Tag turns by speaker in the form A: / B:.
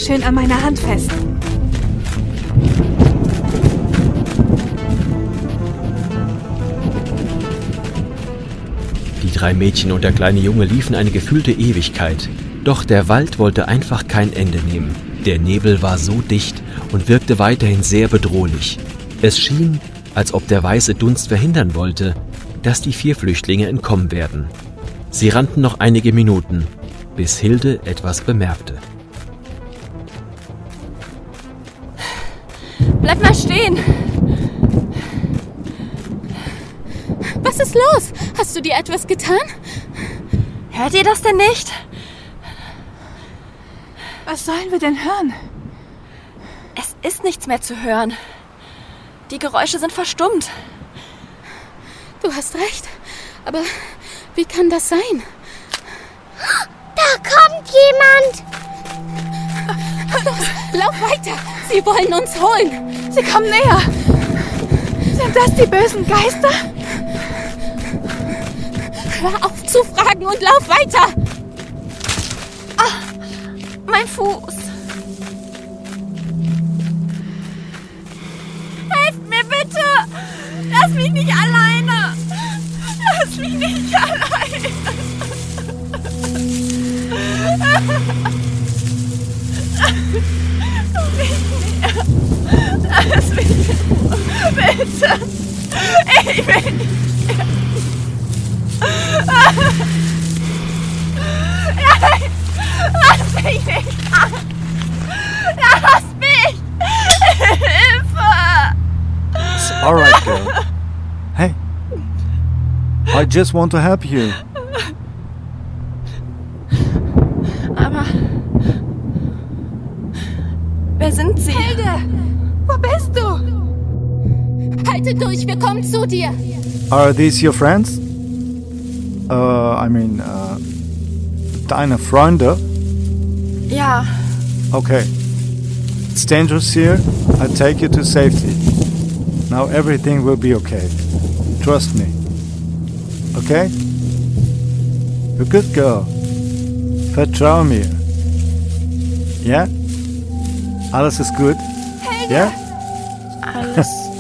A: schön an meiner Hand fest.
B: Die 3 Mädchen und der kleine Junge liefen eine gefühlte Ewigkeit. Doch der Wald wollte einfach kein Ende nehmen. Der Nebel war so dicht und wirkte weiterhin sehr bedrohlich. Es schien, als ob der weiße Dunst verhindern wollte, dass die 4 Flüchtlinge entkommen werden. Sie rannten noch einige Minuten, bis Hilde etwas bemerkte.
C: Bleib mal stehen! Was ist los? Hast du dir etwas getan? Hört ihr das denn nicht?
A: Was sollen wir denn hören?
C: Es ist nichts mehr zu hören. Die Geräusche sind verstummt. Du hast recht. Aber wie kann das sein?
D: Da kommt jemand!
C: Los, lauf weiter! Sie wollen uns holen!
A: Sie kommen näher! Sind das die bösen Geister?
C: Hör auf zu fragen und lauf weiter! Ah, mein Fuß! Helft mir bitte! Lass mich nicht alleine! Lass mich nicht alleine! Lass mich bitte! Ich will nicht sterben! Nein! Lass mich nicht an! Lass mich! Hilfe!
E: It's all right, girl. Hey, I just want to help you.
C: Aber... Wer sind Sie?
A: Hilde! Wo bist du?
C: Halte durch, wir kommen zu dir!
E: Are these your friends? Deine Freunde?
C: Ja,
E: Okay. It's dangerous here. I take you to safety. Now everything will be okay. Trust me. Okay? You're a good girl. Vertrau mir. Ja? Alles ist gut? Ja?
C: alles